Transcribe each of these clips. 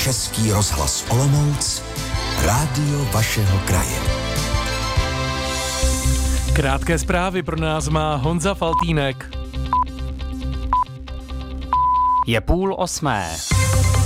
Český rozhlas Olomouc, rádio vašeho kraje. Krátké zprávy pro nás má Honza Faltýnek. Je 7:30.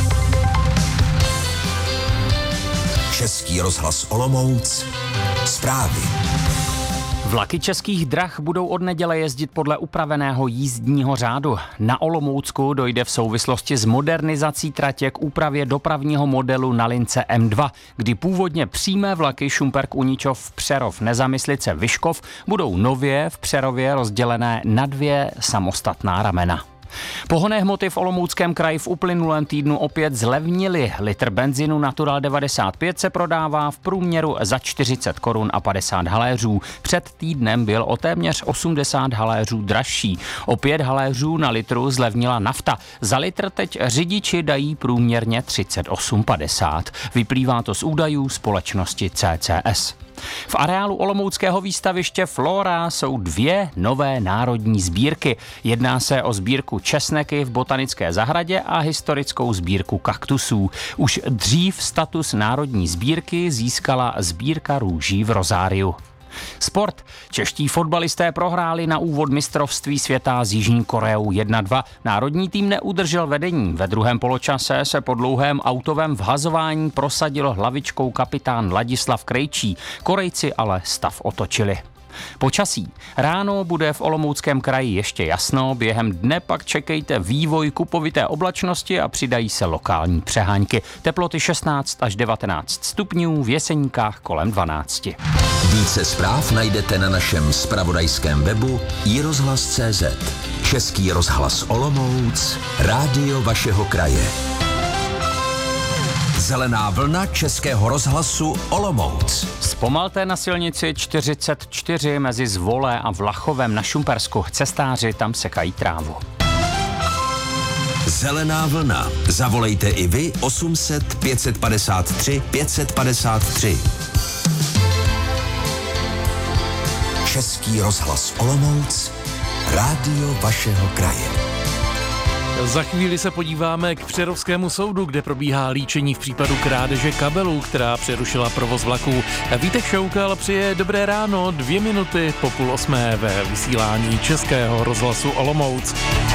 Český rozhlas Olomouc, zprávy. Vlaky Českých drah budou od neděle jezdit podle upraveného jízdního řádu. Na Olomoucku dojde v souvislosti s modernizací tratě k úpravě dopravního modelu na lince M2, kdy původně přímé vlaky Šumperk-Uničov, Přerov, Nezamyslice, Vyškov budou nově v Přerově rozdělené na 2 samostatná ramena. Pohonné hmoty v Olomouckém kraji v uplynulém týdnu opět zlevnily. Litr benzinu Natural 95 se prodává v průměru za 40 korun a 50 haléřů. Před týdnem byl o téměř 80 haléřů dražší. O 5 haléřů na litru zlevnila nafta. Za litr teď řidiči dají průměrně 38,50. Vyplývá to z údajů společnosti CCS. V areálu olomouckého výstaviště Flora jsou 2 nové národní sbírky. Jedná se o sbírku česneky v botanické zahradě a historickou sbírku kaktusů. Už dřív status národní sbírky získala sbírka růží v Rozáriu. Sport. Čeští fotbalisté prohráli na úvod mistrovství světa s Jižní Koreou 1-2. Národní tým neudržel vedení. Ve druhém poločase se po dlouhém autovém vhazování prosadil hlavičkou kapitán Ladislav Krejčí. Korejci ale stav otočili. Počasí. Ráno bude v Olomouckém kraji ještě jasno, během dne pak čekejte vývoj kupovité oblačnosti a přidají se lokální přehánky. Teploty 16 až 19 stupňů, v Jeseníkách kolem 12. Více zpráv najdete na našem zpravodajském webu iRozhlas.cz. Český rozhlas Olomouc, rádio vašeho kraje. Zelená vlna Českého rozhlasu Olomouc. Zpomalte na silnici 44 mezi Zvolé a Vlachovem na Šumpersku. Cestáři tam sekají trávu. Zelená vlna. Zavolejte i vy 800 553 553. Český rozhlas Olomouc, rádio vašeho kraje. Za chvíli se podíváme k Přerovskému soudu, kde probíhá líčení v případu krádeže kabelů, která přerušila provoz vlaků. Vítek Šoukal přeje dobré ráno, 2 minuty po 7:30 ve vysílání Českého rozhlasu Olomouc.